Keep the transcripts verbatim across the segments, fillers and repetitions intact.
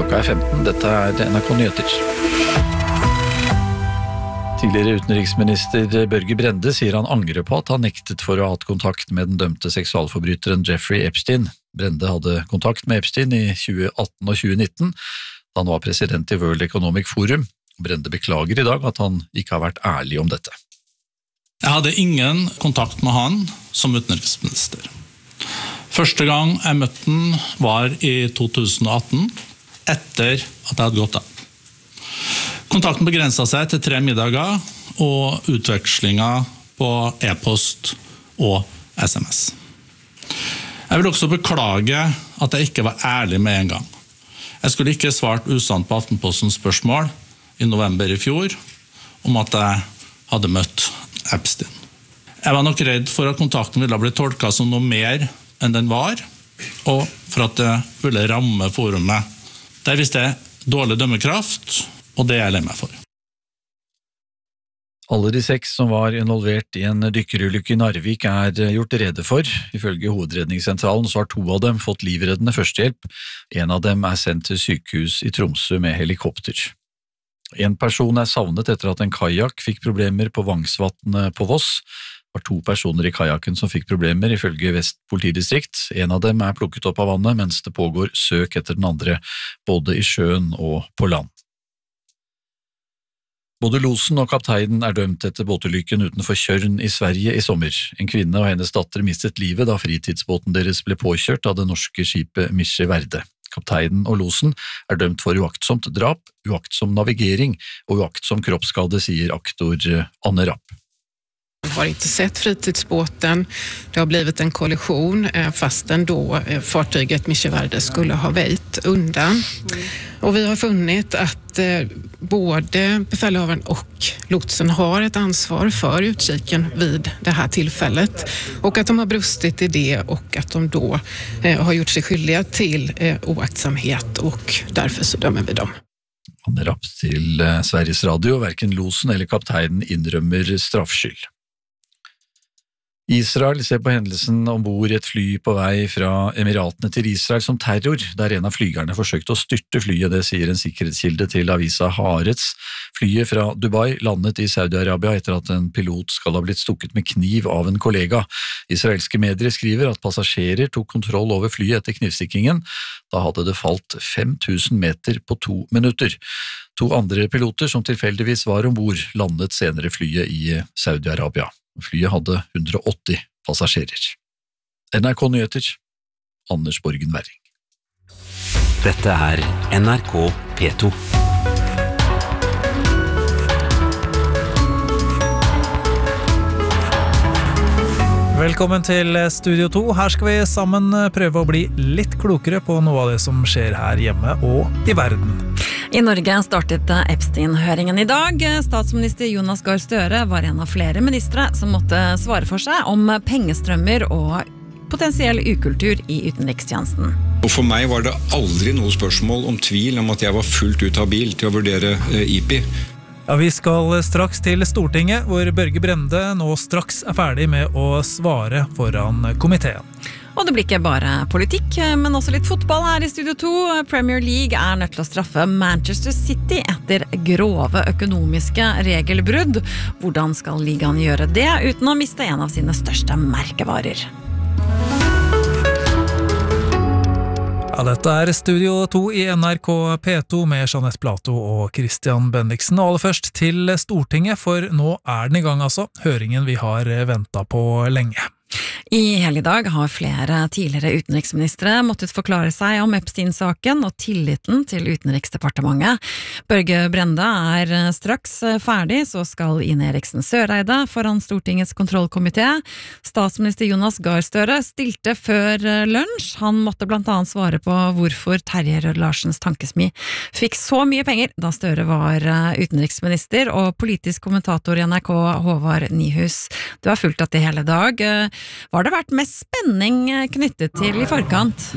Klokka er femten, dette er N R K Nyheter. Tidligere utenriksminister Børge Brende sier han angrer på at han nektet for å ha hatt kontakt med den dømte seksualforbryteren Jeffrey Epstein. Brende hadde kontakt med Epstein i tjue atten og tjue nitten, da han var president i World Economic Forum. Brende beklager i dag at han ikke har vært ærlig om dette. Jeg hadde ingen kontakt med han som utenriksminister. Første gang jeg møtte han var i to tusen og atten, etter at jeg hadde gått av. Kontakten begrenset seg til tre middager og utvekslinger på e-post og sms. Jeg vil også beklage at jeg ikke var ærlig med en gang. Jeg skulle ikke svart usant på Aftenpostens spørsmål i november i fjor om at jeg hadde møtt Epstein. Jeg var nok redd for at kontakten ville bli tolket som noe mer enn den var, og for at det ville ramme forumet. Der visste jeg dårlig dømmekraft, og det er jeg lei meg for. Alle de seks som var involvert i en dykkerulykke i Narvik er gjort rede for. Ifølge hovedredningssentralen så har to av dem fått livreddende førstehjelp. En av dem er sendt til sykehus i Tromsø med helikopter. En person er savnet etter at en kajak fikk problemer på Vangsvatnet på Voss. Det var to personer i kajakken som fikk problemer ifølge Vest politidistrikt. En av dem er plukket opp av vannet, mens det pågår søk etter den andre, både i sjøen og på land. Både losen og kapteinen er dømt etter båtulykken utenfor Tjørn i Sverige i sommer. En kvinne og hennes datter mistet livet da fritidsbåten deres ble påkjørt av det norske skipet Misje Verde. Kapteinen og losen er dømt for uaktsomt drap, uaktsom navigering og uaktsom kroppsskade, sier aktor Anne Rapp. Jag har inte sett fritidsbåten. Det har blivit en kollision fastän då fartyget Misje Verde skulle ha väjt undan. Och vi har funnit att både befälhavaren och lotsen har ett ansvar för utkiken vid det här tillfället. Och att de har brustit i det och att de då har gjort sig skyldiga till oaktsamhet och därför så dömer vi dem. Anne Rapp til Sveriges Radio, hverken losen eller kapteinen innrømmer straffskyld. Israel ser på hendelsen ombord i et fly på vei fra Emiratene til Israel som terror, der en av flygerne forsøkte å styrte flyet, det sier en sikkerhetskilde til avisa Haaretz. Flyet fra Dubai landet i Saudi-Arabia etter at en pilot skal ha blitt stukket med kniv av en kollega. Israelske medier skriver at passasjerer tok kontroll over flyet etter knivstikkingen. Da hadde det falt fem tusen meter på to minutter. To andre piloter som tilfeldigvis var ombord landet senere flyet i Saudi-Arabia. Flyet hadde hundre og åtti passasjerer. N R K Nyheter, Anders Borgen Werring. Dette er N R K P to. Velkommen til Studio to. Her skal vi sammen prøve å bli litt klokere på noe av det som skjer her hjemme og i verden. I Norge startet Epstein-høringen i dag. Statsminister Jonas Gahr Støre var en av flere ministre som måtte svare for seg om pengestrømmer og potensiell ukultur i utenrikstjenesten. Og for meg var det aldri noe spørsmål om tvil om at jeg var fullt ut habil til å vurdere I P I. Ja, vi skal straks til Stortinget, hvor Børge Brende nå straks er ferdig med å svare foran komiteen. Og det blir ikke bare politikk, men også litt fotball her i Studio to. Premier League er nødt til å straffe Manchester City etter grove økonomiske regelbrudd. Hvordan skal ligaen gjøre det uten å miste en av sine største merkevarer? Ja, dette er Studio to i N R K P to med Jeanette Plato og Christian Bendiksen. Og aller først til Stortinget, for nå er den i gang altså. Høringen vi har ventet på lenge. I hele dag har flere tidligere utenriksministre måttet forklare seg om Epstein-saken og tilliten til utenriksdepartementet. Børge Brende er straks ferdig, så skal Ine Eriksen Søreide foran Stortingets kontrollkomité. Statsminister Jonas Gahr Støre stilte før lunsj. Han måtte blant annet svare på hvorfor Terje Rød-Larsens tankesmi fikk så mye penger da Støre var utenriksminister, og politisk kommentator i N R K Håvard Nyhus. Du har fulgt dette hele dag. hva har det vært mest spenning knyttet til i forkant?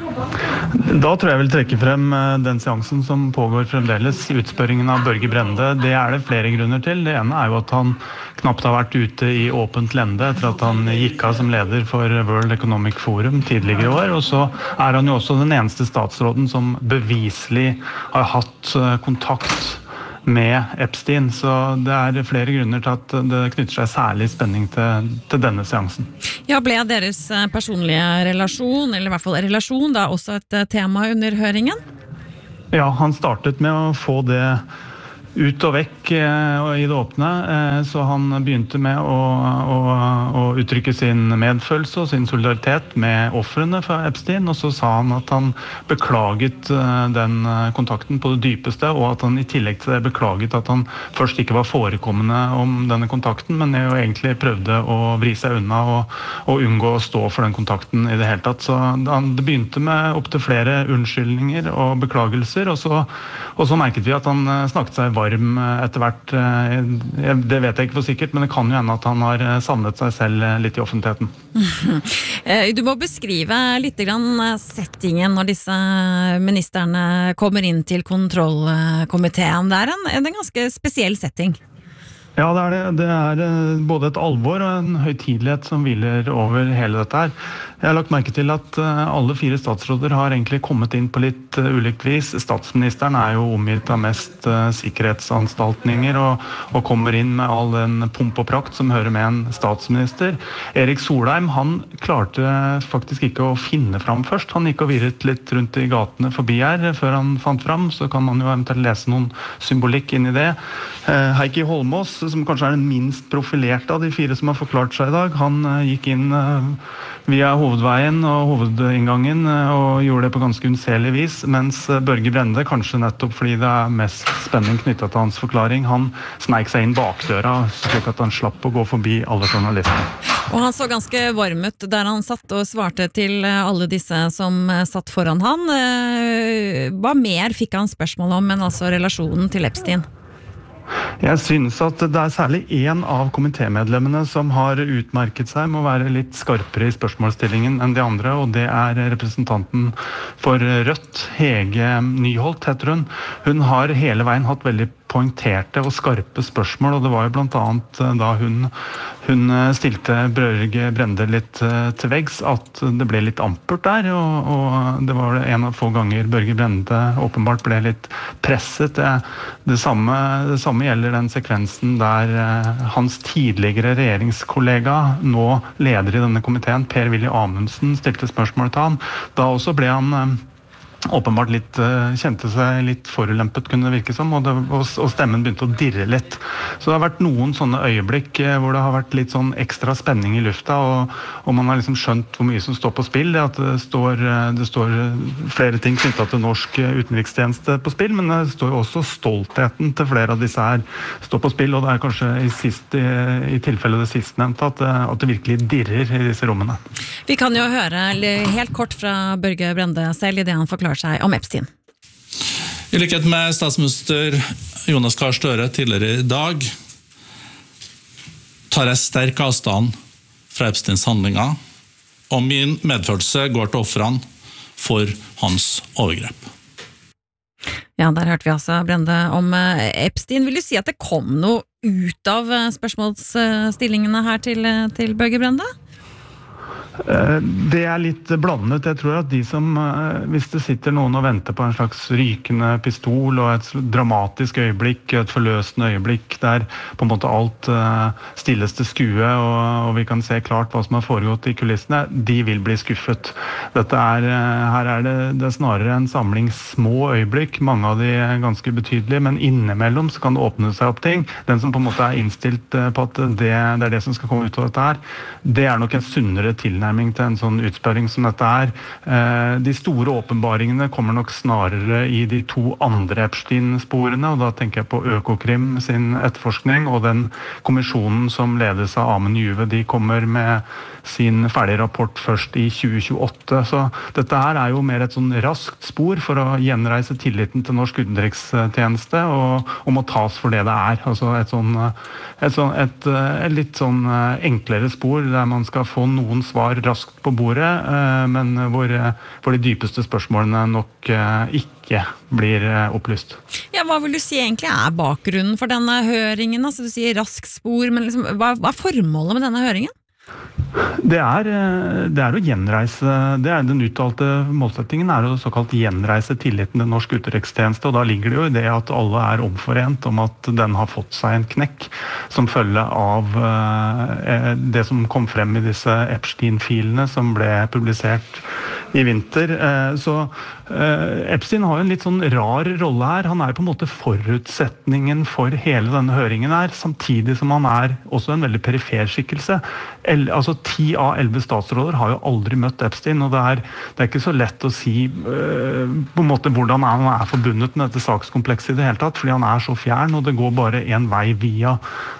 Da tror jeg vil trekke frem den seansen som pågår fremdeles, utspørringen av Børge Brende. Det er det flere grunner til. Det ene er jo at han knapt har vært ute i åpent lende etter at han gikk av som leder for World Economic Forum tidligere i år. Og så er han jo også den eneste statsråden som beviselig har hatt kontakt med Epstein. Så det er flere grunner til at det knytter seg særlig spenning til, til denne seansen. Ja, ble deres personlige relasjon, eller i hvert fall relasjon, da også et tema under høringen? Ja, han startet med å få det ut og vekk eh, i det åpne, eh, så han begynte med å, å, å uttrykke sin medfølelse og sin solidaritet med ofrene for Epstein, og så sa han at han beklaget eh, den kontakten på det dypeste, og at han i tillegg til det beklaget at han først ikke var forekommende om denne kontakten, men jo egentlig prøvde å vri seg unna og, og unngå å stå for den kontakten i det hele tatt. Så han, det begynte med opp til flere unnskyldninger og beklagelser, og så, og så merket vi at han snakket seg varm etter hvert. Det vet jeg ikke for sikkert, men det kan jo hende at han har savnet seg selv litt i offentligheten. Du må beskrive litt grann settingen når disse ministerne kommer inn til kontrollkomiteen. Det er en, en ganske spesiell setting. Ja, det er det. Det er både et alvor og en høytidelighet som hviler over hele dette her. Jeg har lagt merke til at alle fire statsråder har egentlig kommet inn på litt ulikt vis. Statsministeren er jo omgitt av mest sikkerhetsanstaltninger og, og kommer inn med all den pomp og prakt som hører med en statsminister. Erik Solheim, han klarte faktisk ikke å finne fram først. Han gikk og virret litt rundt i gatene forbi her før han fant fram, så kan man jo eventuelt lese noen symbolikk inn i det. Heikki Holmås, som kanskje er den minst profilerte av de fire som har forklart seg i dag, han gikk inn via hovedveien og hovedinngangen og gjorde det på ganske unnselig vis, mens Børge Brende, kanskje nettopp fordi det er mest spenning knyttet til hans forklaring, han sneik seg inn bakdøra slik at han slapp å gå forbi alle journalistene. Og han så ganske varm ut der han satt og svarte til alle disse som satt foran han. Hva mer fikk han spørsmål om, men altså relasjonen til Epstein? Jeg synes at det er særlig en av komitémedlemmene som har utmerket seg med å være litt skarpere i spørsmålsstillingen enn de andre, og det er representanten for Rødt, Hege Nyholt heter hun. Hun har hele veien hatt veldig poengterte og skarpe spørsmål, og det var jo blant annet da hun, hun stilte Børge Brende litt til veggs at det ble litt ampert der, og, og det var en av få ganger Børge Brende åpenbart ble litt presset. Det, det, samme, det samme gjelder den sekvensen der hans tidligere regjeringskollega, nå leder i denne komiteen, Per-Willy Amundsen, stilte spørsmål til han. Da også ble han åpenbart litt, kjente seg litt forulempet, kunne det virke som, og, det, og stemmen begynte å dirre litt. Så det har vært noen sånne øyeblikk hvor det har vært litt sånn ekstra spenning i lufta, og, og man har liksom skjønt hvor mye som står på spill. Det at det står, det står flere ting knyttet til norsk utenrikstjeneste på spill, men det står også stoltheten til flere av disse her står på spill, og det er kanskje i, sist, i, i tilfelle det sistnevnte at, at det virkelig dirrer i disse rommene. Vi kan jo høre helt kort fra Børge Brende selv i det han forklarer seg om Epstein. I likhet med statsminister Jonas Gahr Støre tidligere i dag tar jeg sterk avstand fra Epsteins handlinger, og min medfølelse går til offrene for hans overgrep. Ja, der hørte vi altså Brende om Epstein. Vil du si at det kom noe ut av spørsmålsstillingene her til, til Børge Brende? Det er litt blandet. Jeg tror at de som, hvis det sitter noen og venter på en slags rykende pistol og et dramatisk øyeblikk, et forløsende øyeblikk der på en måte alt stilles til skue og, og vi kan se klart hva som har foregått i kulissene, de vil bli skuffet. Dette er, her er det, det er snarere en samling små øyeblikk, mange av de er ganske betydelige, men innimellom så kan det åpne seg opp ting. Den som på en måte er innstilt på at det, det er det som skal komme ut av dette her, det er nok en sunnere tilnærming tilnærming til en sånn utspørring som dette er. De store åpenbaringene kommer nok snarere i de to andre Epstein-sporene, og da tenker jeg på Økokrim sin etterforskning, og den kommisjonen som ledes av Amund Juve, de kommer med sin ferdige rapport først i tjue tjueåtte. Så dette her er jo mer et sånn raskt spor for å gjenreise tilliten til norsk utenrikstjeneste, og, og må tas for det det er. Altså et, sånn, et, sånn, et, et litt sånn enklere spor der man skal få noen svar raskt på bordet, men hvor, hvor de dypeste spørsmålene nok ikke blir opplyst. Ja, hva vil du si egentlig er bakgrunnen for denne høringen? Altså, du sier raskt spor, men liksom, hva, hva er formålet med denne høringen? Det er, det er å gjenreise, det er den uttalte målsettingen er å såkalt gjenreise tilliten til norsk utenrikstjeneste, og da ligger det jo i det at alle er omforent om at den har fått seg en knekk som følge av det som kom frem i disse Epstein-filene som ble publisert i vinter. Så Epstein har jo en litt sånn rar rolle her. Han er på en måte forutsetningen for hele denne høringen her, samtidig som han er også en veldig perifer skikkelse. El, altså ti av elleve statsråder har jo aldri møtt Epstein, og det er, det er ikke så lett å si uh, på en måte hvordan han er forbundet med dette sakskomplekset i det hele tatt, fordi han er så fjern, og det går bare en vei via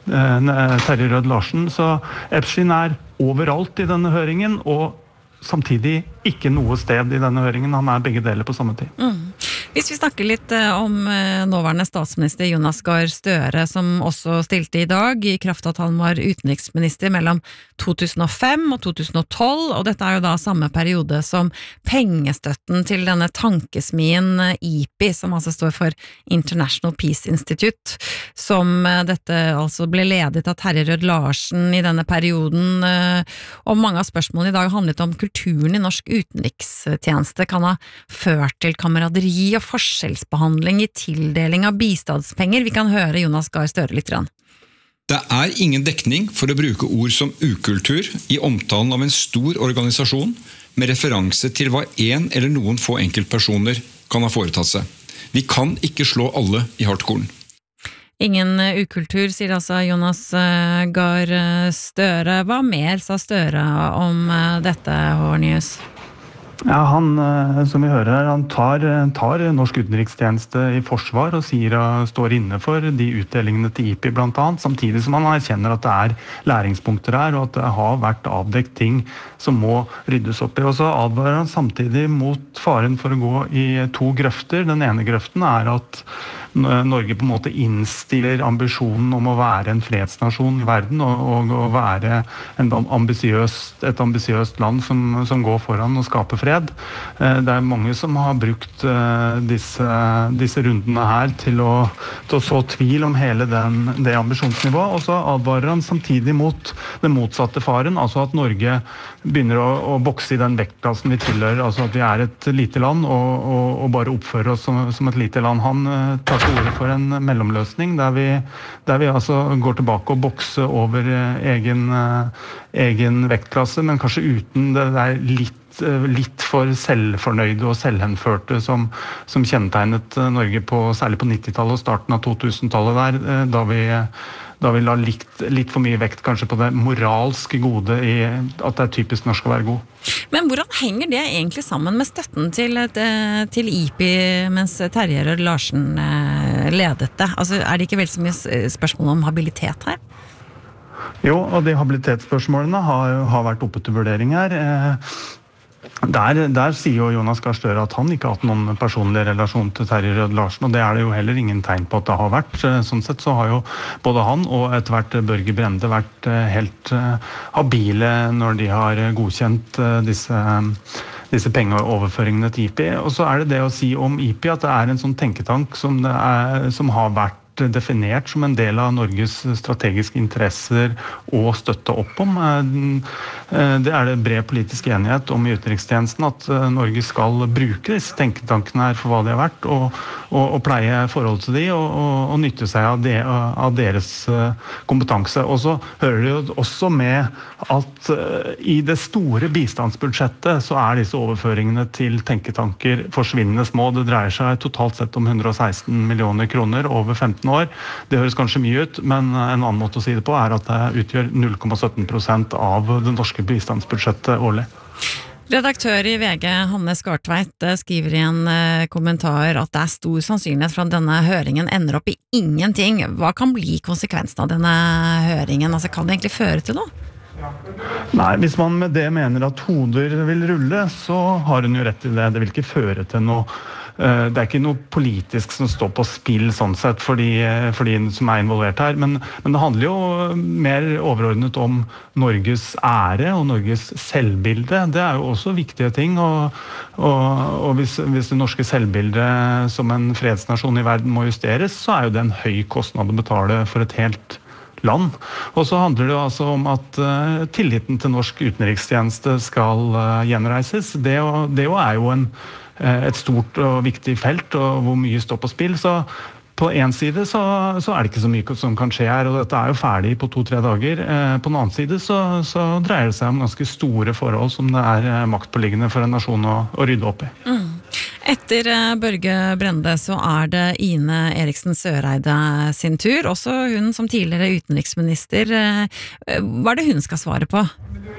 uh, Terje Rød-Larsen. Så Epstein er overalt i denne høringen, og samtidig ikke noe sted i denne høringen. Han er begge deler på samme tid. Mm. Hvis vi snakker litt om nåværende statsminister Jonas Gahr Støre, som også stilte i dag, i kraft at han var utenriksminister mellom to tusen og fem og to tusen og tolv, og dette er jo da samme periode som pengestøtten til denne tankesmien I P I, som altså står for International Peace Institute, som dette altså ble ledet av Terje Rød-Larsen i denne perioden, og mange av spørsmålene i dag handlet om kulturen i norsk utenrikstjeneste kan ha ført til kameraderi og forskjellsbehandling i tildeling av bistandspenger. Vi kan høre Jonas Gahr Støre litt. Det er ingen dekning for å bruke ord som ukultur i omtalen av en stor organisasjon med referanse til hva en eller noen få enkeltpersoner kan ha foretatt seg. Vi kan ikke slå alle i hardkorn. Ingen ukultur, sier altså Jonas Gahr Støre. Hva mer sa Støre om dette, H R News? Ja, han, som vi hører her, han tar, tar norsk utenrikstjeneste i forsvar og sier og står inne for de utdelingene til I P I blant annet, samtidig som han erkjenner at det er læringspunkter her, og at det har vært avdekt ting som må ryddes opp i. Og så advarer han samtidig mot faren for å gå i to grøfter. Den ene grøften er at Norge på en måte innstiller ambisjonen om å være en fredsnasjon i verden og, og, og være en ambisiøst, et ambisiøst land som, som går foran og skaper fred. Det er mange som har brukt disse, disse rundene her til å, til å så tvil om hele den, det ambisjonsnivået, og så advarer han samtidig mot den motsatte faren, altså at Norge begynner å, å bokse i den vektklassen vi tilhører, altså at vi er et lite land og, og, og bare oppfører oss som, som et lite land. Han tar til orde for en mellomløsning der vi, der vi altså går tilbake og bokser over egen, egen vektklasse, men kanskje uten det der litt litt for selvfornøyde og selvhenførte som, som kjennetegnet Norge på, særlig på nittitallet og starten av to tusen-tallet der, da vi, da vi la litt, litt for mye vekt kanskje på det moralske gode i at det er typisk norsk å være god. Men hvordan henger det egentlig sammen med støtten til, til I P I mens Terje Rød-Larsen ledet det? Altså, er det ikke vel så mye spørsmål om habilitet her? Jo, og de habilitetsspørsmålene har, har vært oppe til vurdering her. Der, der sier jo Jonas Gahr Støre at han ikke har hatt noen personlig relasjon til Terje Rød-Larsen, og det er det jo heller ingen tegn på at det har vært. Sånn sett så har jo både han og etter hvert Børge Brende vært helt habile når de har godkjent disse, disse pengeoverføringene til I P I. Og så er det det å si om I P I at det er en sånn tenketank som, det er, som har vært definert som en del av Norges strategiske interesser å støtte opp om. Det er det bred politisk enighet om i utenrikstjenesten at Norge skal bruke disse tenketankene her for hva de har vært, og, og, og pleie forhold til de, og, og, og nytte seg av, de, av deres kompetanse. Og så hører det jo også med at i det store bistandsbudsjettet så er disse overføringene til tenketanker forsvinnende små. Det dreier seg totalt sett om hundre og seksten millioner kroner over femten tusen år. Det høres kanskje mye ut, men en annen måte å si det på er at det utgjør null komma sytten prosent av det norske bistandsbudsjettet årlig. Redaktør i V G, Hanne Skartveit, skriver i en kommentar at det er stor sannsynlighet for at denne høringen ender opp i ingenting. Hva kan bli konsekvensen av denne høringen? Altså, kan det egentlig føre til noe? Nei, hvis man med det mener at hoder vil rulle, så har hun jo rett i det. Det vil ikke føre til noe. Det er ikke noe politisk som står på spill sånn sett for de, for de som er involvert her, men, men det handler jo mer overordnet om Norges ære og Norges selvbilde. Det er jo også viktige ting, og, og, og hvis, hvis det norske selvbildet som en fredsnasjon i verden må justeres, så er jo det en høy kostnad å betale for et helt land. Og så handler det altså om at uh, tilliten til norsk utenrikstjeneste skal uh, gjenreises. Det, det er jo en et stort og viktig felt, og hvor mye står på spill. Så på en side så, så er det ikke så mye som kan skje her, og dette er jo ferdig på to-tre dager. På den annen side så, så dreier det seg om ganske store forhold som det er maktpåliggende for en nasjon å, å rydde opp i. Mm. Etter Børge Brende så er det Ine Eriksen Søreide sin tur, også hun som tidligere utenriksminister. Hva er det hun skal svare på?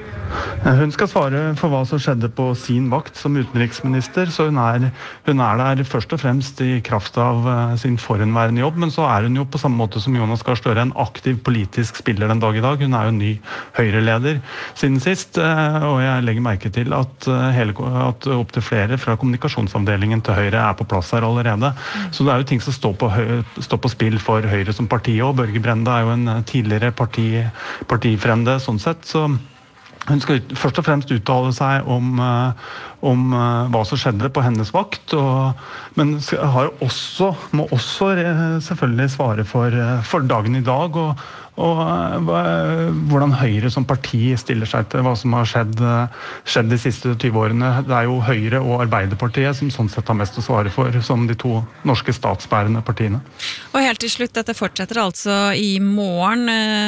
Hun skal svare for hva som skjedde på sin vakt som utenriksminister, så hun er, hun er der først og fremst i kraft av sin forhenværende jobb, men så er hun jo på samme måte som Jonas Gahr Støre en aktiv politisk spiller den dag i dag. Hun er jo en ny Høyre-leder siden sist, og jeg legger merke til at, hele, at opp til flere fra kommunikasjonsavdelingen til Høyre er på plass her allerede. Så det er jo ting som står på, står på spill for Høyre som parti, og Børge Brende er jo en tidligere parti, partifrende sånn sett, så hun skal ut, først og fremst uttale seg om, om hva som skjedde på hennes vakt, og, men har også, må også selvfølgelig svare for, for dagen i dag, og, og hvordan Høyre som parti stiller seg til hva som har skjedd, skjedd de siste tyve årene. Det er jo Høyre og Arbeiderpartiet som sånn sett har mest å svare for, som de to norske statsbærende partiene. Og helt til slutt, dette fortsetter altså i morgen.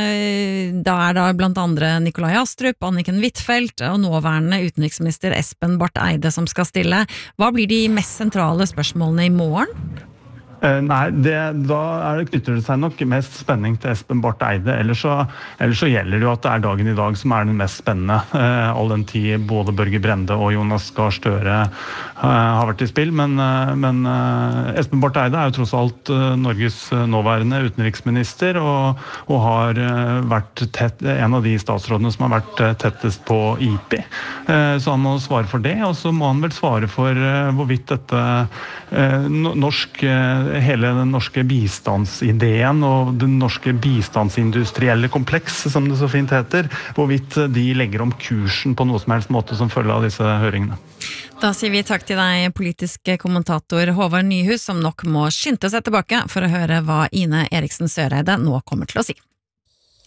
Da er da blant andre Nikolai Astrup, Anniken Huitfeldt og nåværende utenriksminister Espen Barth Eide som skal stille. Hva blir de mest sentrale spørsmålene i morgen? Uh, nei, det, da er det knytter det seg nok mest spenning til Espen Barth Eide. Ellers så, ellers så gjelder det jo at det er dagen i dag som er den mest spennende. Uh, all den tid både Børge Brende og Jonas Gahr Støre uh, har vært i spill. Men, uh, men uh, Espen Barth Eide er jo tross alt uh, Norges nåværende utenriksminister, og, og har uh, vært tett, en av de statsrådene som har vært uh, tettest på I P I. Uh, så han må svare for det, og så må han vel svare for uh, hvorvidt dette uh, norsk uh, hele den norske bistandsideen og den norske bistandsindustrielle kompleks, som det så fint heter, hvorvidt de legger om kursen på noe som helst måte som følge av disse høringene. Da sier vi takk til deg, politiske kommentator Håvard Nyhus, som nok må skynde seg tilbake for å høre hva Ine Eriksen Søreide nå kommer til å si.